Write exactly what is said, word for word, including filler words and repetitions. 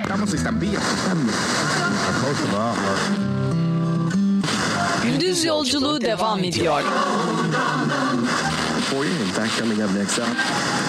Estamos estampillas. Gündüz yolculuğu devam ediyor. For you, in fact, coming up next up.